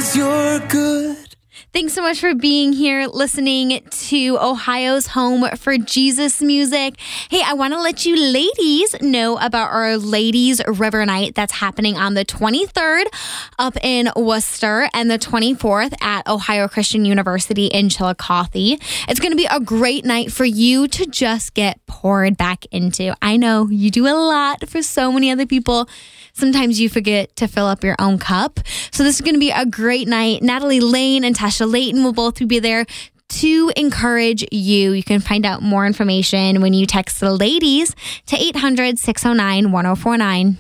'cause you're good. Thanks so much for being here, listening to Ohio's home for Jesus music. Hey, I want to let you ladies know about our Ladies River Night that's happening on the 23rd up in Worcester and the 24th at Ohio Christian University in Chillicothe. It's going to be a great night for you to just get poured back into. I know you do a lot for so many other people. Sometimes you forget to fill up your own cup. So this is going to be a great night. Natalie Lane and Tasha Layton will both be there to encourage you. You can find out more information when you text the ladies to 800-609-1049.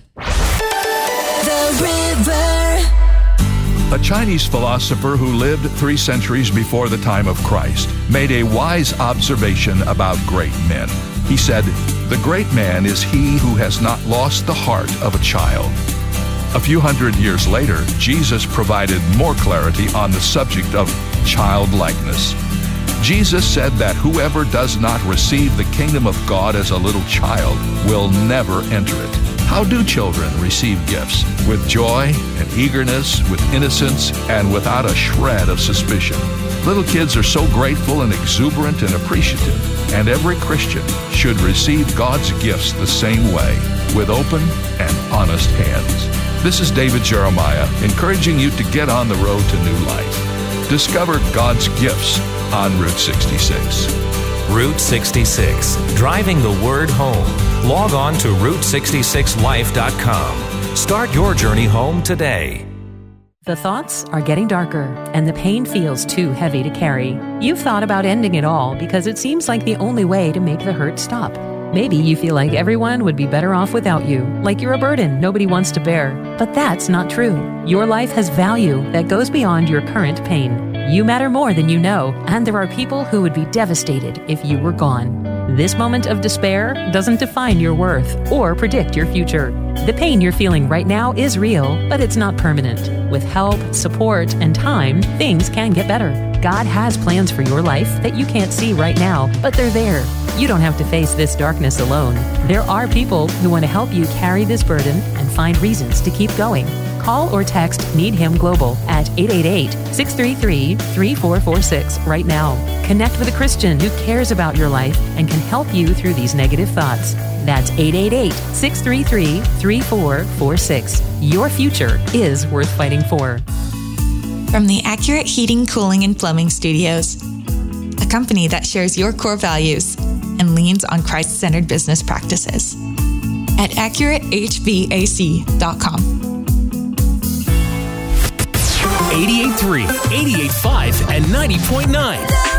The River. A Chinese philosopher who lived 3 centuries before the time of Christ made a wise observation about great men. He said, "The great man is he who has not lost the heart of a child." A few hundred years later, Jesus provided more clarity on the subject of childlikeness. Jesus said that whoever does not receive the kingdom of God as a little child will never enter it. How do children receive gifts? With joy and eagerness, with innocence, and without a shred of suspicion. Little kids are so grateful and exuberant and appreciative, and every Christian should receive God's gifts the same way, with open and honest hands. This is David Jeremiah, encouraging you to get on the road to new life. Discover God's gifts on Route 66. Route 66, driving the word home. Log on to Route66Life.com. Start your journey home today. The thoughts are getting darker, and the pain feels too heavy to carry. You've thought about ending it all because it seems like the only way to make the hurt stop. Maybe you feel like everyone would be better off without you, like you're a burden nobody wants to bear. But that's not true. Your life has value that goes beyond your current pain. You matter more than you know, and there are people who would be devastated if you were gone. This moment of despair doesn't define your worth or predict your future. The pain you're feeling right now is real, but it's not permanent. With help, support, and time, things can get better. God has plans for your life that you can't see right now, but they're there. You don't have to face this darkness alone. There are people who want to help you carry this burden and find reasons to keep going. Call or text Need Him Global at 888-633-3446 right now. Connect with a Christian who cares about your life and can help you through these negative thoughts. That's 888-633-3446. Your future is worth fighting for. From the Accurate Heating, Cooling, and Plumbing Studios, a company that shares your core values and leans on Christ-centered business practices. At AccurateHVAC.com. 88.3, 88.5, and 90.9.